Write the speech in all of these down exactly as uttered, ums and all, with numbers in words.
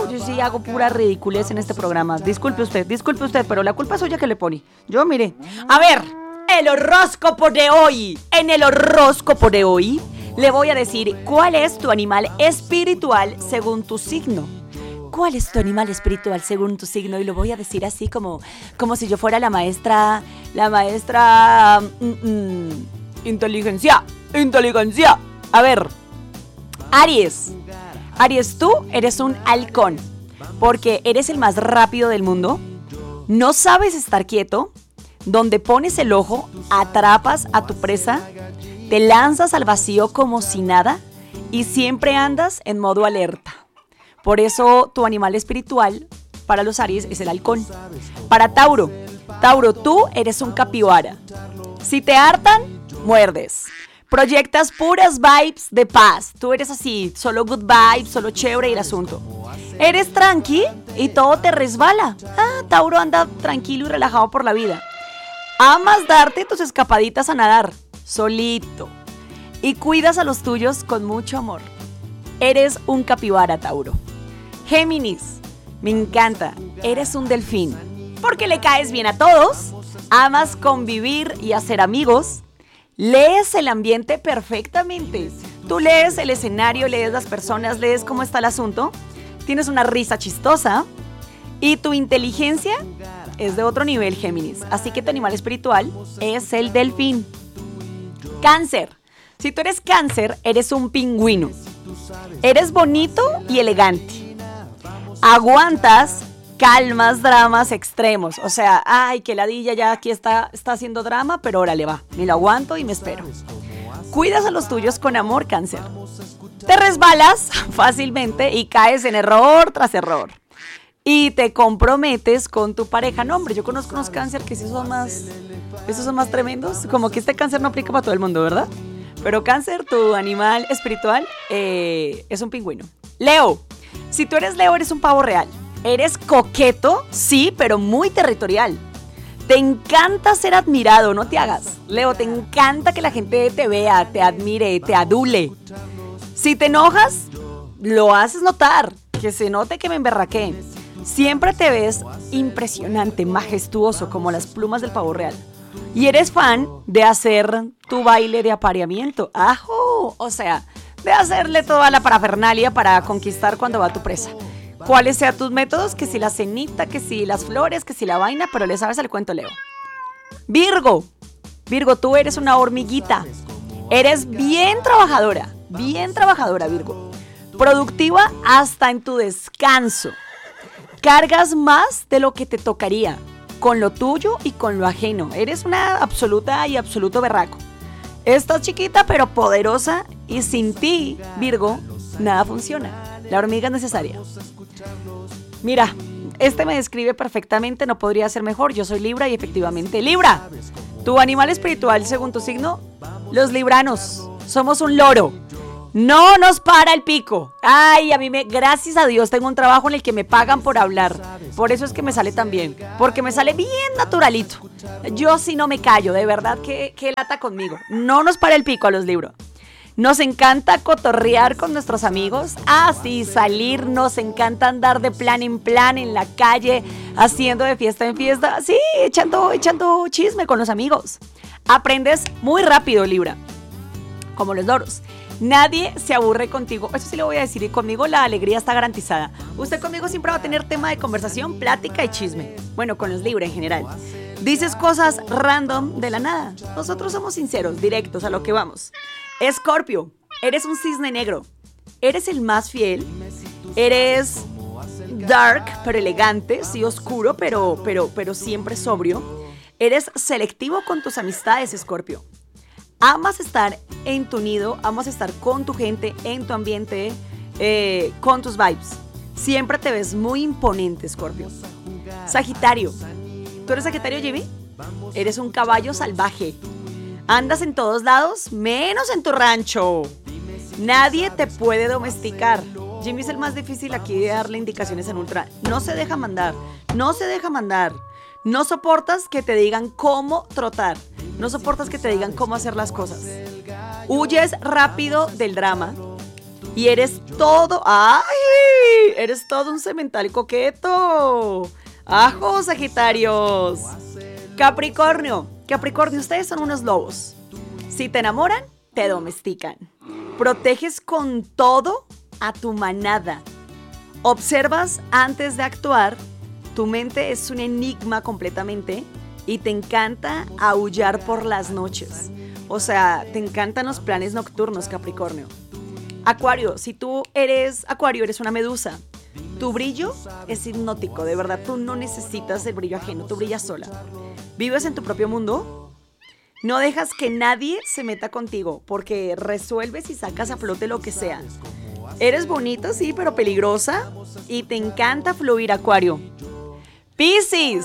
yo sí hago pura ridiculez en este programa. Disculpe usted, disculpe usted, pero la culpa es suya que le pone. Yo, mire. A ver, el horóscopo de hoy. En el horóscopo de hoy le voy a decir cuál es tu animal espiritual según tu signo. ¿Cuál es tu animal espiritual según tu signo? Y lo voy a decir así como, como si yo fuera la maestra, la maestra... Mm, mm, inteligencia, inteligencia. A ver, Aries. Aries, tú eres un halcón, porque eres el más rápido del mundo, no sabes estar quieto, donde pones el ojo, atrapas a tu presa, te lanzas al vacío como si nada y siempre andas en modo alerta. Por eso tu animal espiritual para los Aries es el halcón. Para Tauro, Tauro, tú eres un capibara. Si te hartan, muerdes. Proyectas puras vibes de paz. Tú eres así, solo good vibes, solo chévere y el asunto. Eres tranqui y todo te resbala. Ah, Tauro anda tranquilo y relajado por la vida. Amas darte tus escapaditas a nadar, solito. Y cuidas a los tuyos con mucho amor. Eres un capibara, Tauro. Géminis, me encanta. Eres un delfín. Porque le caes bien a todos. Amas convivir y hacer amigos. Lees el ambiente perfectamente. Tú lees el escenario, lees las personas, lees cómo está el asunto. Tienes una risa chistosa. Y tu inteligencia es de otro nivel, Géminis. Así que tu animal espiritual es el delfín. Cáncer. Si tú eres cáncer, eres un pingüino. Eres bonito y elegante. Aguantas calmas, dramas extremos. O sea, ay, que ladilla, ya aquí está, está haciendo drama, pero órale va. Me lo aguanto y me espero. Cuidas a los tuyos con amor, Cáncer. Te resbalas fácilmente y caes en error tras error. Y te comprometes con tu pareja. No, hombre, yo conozco unos cáncer que sí son más, esos son más tremendos. Como que este cáncer no aplica para todo el mundo, ¿verdad? Pero Cáncer, tu animal espiritual, eh, es un pingüino. Leo. Si tú eres Leo, eres un pavo real. Eres coqueto, sí, pero muy territorial. Te encanta ser admirado, no te hagas. Leo, te encanta que la gente te vea, te admire, te adule. Si te enojas, lo haces notar, que se note que me emberraqué. Siempre te ves impresionante, majestuoso, como las plumas del pavo real. Y eres fan de hacer tu baile de apareamiento. ¡Ajo! O sea, de hacerle toda la parafernalia para conquistar cuando va tu presa. ¿Cuáles sean tus métodos? Que si la cenita, que si las flores, que si la vaina, pero le sabes el cuento, Leo. Virgo. Virgo, tú eres una hormiguita. Eres bien trabajadora, bien trabajadora, Virgo. Productiva hasta en tu descanso. Cargas más de lo que te tocaría, con lo tuyo y con lo ajeno. Eres una absoluta y absoluto berraco. Estás chiquita pero poderosa y sin ti, Virgo, nada funciona. La hormiga es necesaria. Mira, este me describe perfectamente, no podría ser mejor. Yo soy Libra y efectivamente Libra. Tu animal espiritual según tu signo, los libranos. Somos un loro. No nos para el pico. Ay, a mí me, gracias a Dios, tengo un trabajo en el que me pagan por hablar. Por eso es que me sale tan bien. Porque me sale bien naturalito. Yo sí no me callo, de verdad que, que lata conmigo. No nos para el pico a los libros. Nos encanta cotorrear con nuestros amigos. Ah, sí, salir. Nos encanta andar de plan en plan en la calle, haciendo de fiesta en fiesta. Sí, echando, echando chisme con los amigos. Aprendes muy rápido, Libra. Como los loros. Nadie se aburre contigo. Eso sí le voy a decir. Y conmigo la alegría está garantizada. Usted conmigo siempre va a tener tema de conversación, plática y chisme. Bueno, con los Libra en general. Dices cosas random de la nada. Nosotros somos sinceros, directos, a lo que vamos. Escorpio, eres un cisne negro. Eres el más fiel. Eres dark, pero elegante. Sí, oscuro, pero, pero, pero siempre sobrio. Eres selectivo con tus amistades, Escorpio. Amas estar en tu nido, amas estar con tu gente, en tu ambiente, eh, con tus vibes. Siempre te ves muy imponente, Escorpio. Sagitario. ¿Tú eres Sagitario, Jimmy? Eres un caballo salvaje. Andas en todos lados, menos en tu rancho. Nadie te puede domesticar. Jimmy es el más difícil aquí de darle indicaciones en ultra. No se deja mandar, no se deja mandar. No soportas que te digan cómo trotar. No soportas que te digan cómo hacer las cosas. Huyes rápido del drama y eres todo... ¡Ay! eres todo un semental coqueto. ¡Ajo, Sagitarios! Capricornio. Capricornio, ustedes son unos lobos. Si te enamoran, te domestican. Proteges con todo a tu manada. Observas antes de actuar. Tu mente es un enigma completamente y te encanta aullar por las noches. O sea, te encantan los planes nocturnos, Capricornio. Acuario, si tú eres Acuario, eres una medusa. Tu brillo es hipnótico, de verdad, tú no necesitas el brillo ajeno, tú brillas sola. Vives en tu propio mundo, no dejas que nadie se meta contigo, porque resuelves y sacas a flote lo que sea. Eres bonita, sí, pero peligrosa, y te encanta fluir, Acuario. Piscis,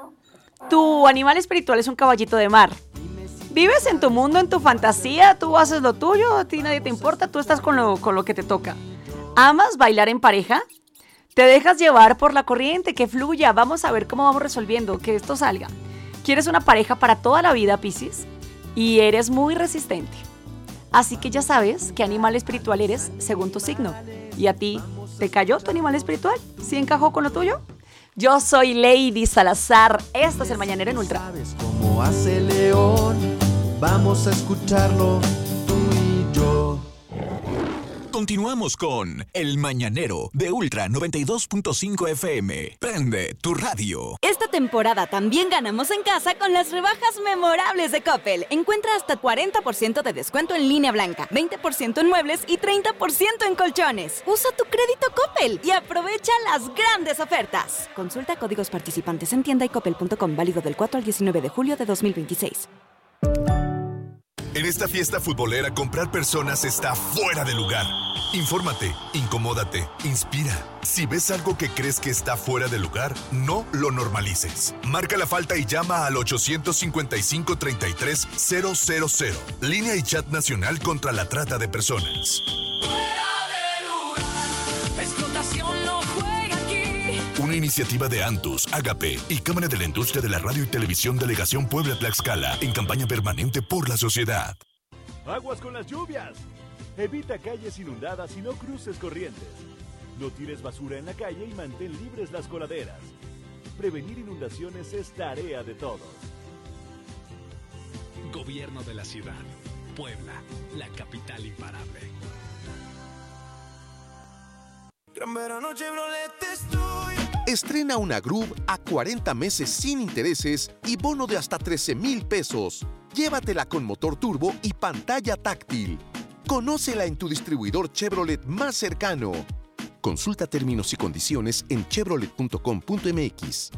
tu animal espiritual es un caballito de mar. Vives en tu mundo, en tu fantasía, tú haces lo tuyo, a ti nadie te importa, tú estás con lo, con lo que te toca. ¿Amas bailar en pareja? Te dejas llevar por la corriente, que fluya, vamos a ver cómo vamos resolviendo, que esto salga. ¿Quieres una pareja para toda la vida, Piscis? Y eres muy resistente. Así que ya sabes qué animal espiritual eres según tu signo. ¿Y a ti te cayó tu animal espiritual? ¿Sí encajó con lo tuyo? Yo soy Lady Salazar, esto es El Mañanero en Ultra. ¿Sabes cómo hace León? Vamos a escucharlo tú y yo. Continuamos con El Mañanero de Ultra noventa y dos punto cinco F M. Prende tu radio. Esta temporada también ganamos en casa con las rebajas memorables de Coppel. Encuentra hasta cuarenta por ciento de descuento en línea blanca, veinte por ciento en muebles y treinta por ciento en colchones. Usa tu crédito Coppel y aprovecha las grandes ofertas. Consulta códigos participantes en tienda y coppel punto com, válido del cuatro al diecinueve de julio de dos mil veintiséis. En esta fiesta futbolera, comprar personas está fuera de lugar. Infórmate, incomódate, inspira. Si ves algo que crees que está fuera de lugar, no lo normalices. Marca la falta y llama al ochocientos cincuenta y cinco, treinta y tres, cero cero cero. Línea y chat nacional contra la trata de personas. Una iniciativa de Antus, Agape y Cámara de la Industria de la Radio y Televisión Delegación Puebla-Tlaxcala en campaña permanente por la sociedad. Aguas con las lluvias. Evita calles inundadas y no cruces corrientes. No tires basura en la calle y mantén libres las coladeras. Prevenir inundaciones es tarea de todos. Gobierno de la ciudad. Puebla, la capital imparable. Gran verano Chevrolet estoy. Estrena una Groove a cuarenta meses sin intereses y bono de hasta trece mil pesos. Llévatela con motor turbo y pantalla táctil. Conócela en tu distribuidor Chevrolet más cercano. Consulta términos y condiciones en chevrolet punto com punto m x.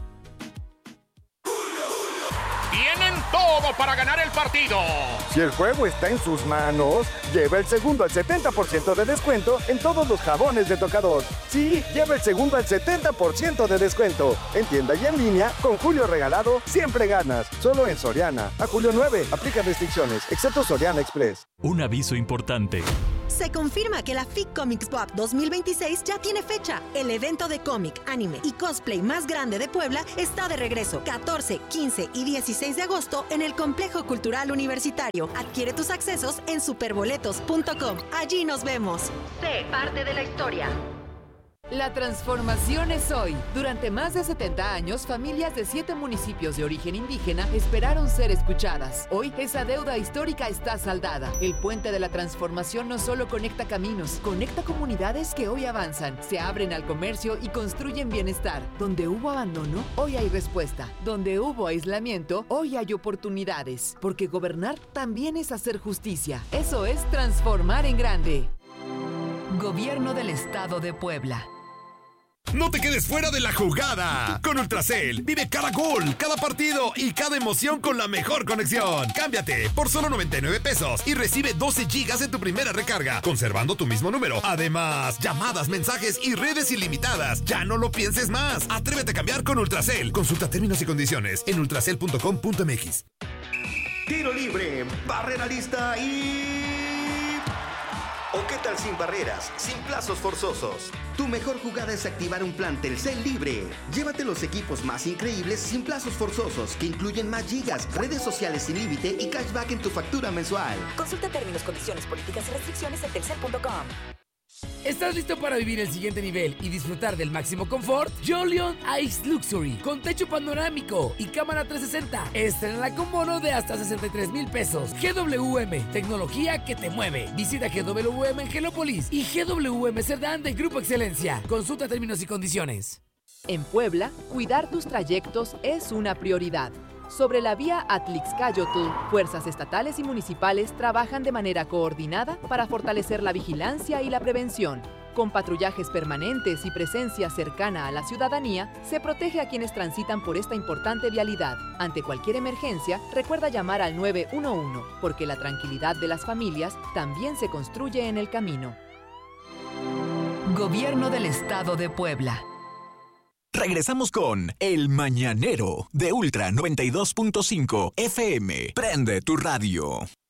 Tienen todo para ganar el partido. Si el juego está en sus manos, lleva el segundo al setenta por ciento de descuento en todos los jabones de tocador. Sí, lleva el segundo al setenta por ciento de descuento. En tienda y en línea, con Julio Regalado, siempre ganas. Solo en Soriana. A julio nueve, aplica restricciones, excepto Soriana Express. Un aviso importante. Se confirma que la F I C Comics Pop dos mil veintiséis ya tiene fecha. El evento de cómic, anime y cosplay más grande de Puebla está de regreso. catorce, quince y dieciséis de agosto en el Complejo Cultural Universitario. Adquiere tus accesos en superboletos punto com. Allí nos vemos. Sé parte de la historia. La transformación es hoy. Durante más de setenta años, familias de siete municipios de origen indígena esperaron ser escuchadas. Hoy, esa deuda histórica está saldada. El Puente de la Transformación no solo conecta caminos, conecta comunidades que hoy avanzan, se abren al comercio y construyen bienestar. Donde hubo abandono, hoy hay respuesta. Donde hubo aislamiento, hoy hay oportunidades. Porque gobernar también es hacer justicia. Eso es transformar en grande. Gobierno del Estado de Puebla. No te quedes fuera de la jugada. Con Ultracel, vive cada gol, cada partido y cada emoción con la mejor conexión. Cámbiate por solo noventa y nueve pesos y recibe doce gigas en tu primera recarga, conservando tu mismo número. Además, llamadas, mensajes y redes ilimitadas. Ya no lo pienses más. Atrévete a cambiar con Ultracel. Consulta términos y condiciones en ultracel punto com punto m x. Tiro libre, barrera lista y... ¿O qué tal sin barreras, sin plazos forzosos? Tu mejor jugada es activar un plan Telcel libre. Llévate los equipos más increíbles sin plazos forzosos, que incluyen más gigas, redes sociales sin límite y cashback en tu factura mensual. Consulta términos, condiciones, políticas y restricciones en telcel punto com. ¿Estás listo para vivir el siguiente nivel y disfrutar del máximo confort? Jolion Ice Luxury, con techo panorámico y cámara trescientos sesenta. Estrenala con bono de hasta sesenta y tres mil pesos. G W M, tecnología que te mueve. Visita G W M en Gelópolis y G W M Cerdán de Grupo Excelencia. Consulta términos y condiciones. En Puebla, cuidar tus trayectos es una prioridad. Sobre la vía Atlixcáyotl, fuerzas estatales y municipales trabajan de manera coordinada para fortalecer la vigilancia y la prevención. Con patrullajes permanentes y presencia cercana a la ciudadanía, se protege a quienes transitan por esta importante vialidad. Ante cualquier emergencia, recuerda llamar al nueve uno uno, porque la tranquilidad de las familias también se construye en el camino. Gobierno del Estado de Puebla. Regresamos con El Mañanero de Ultra noventa y dos punto cinco F M. Prende tu radio.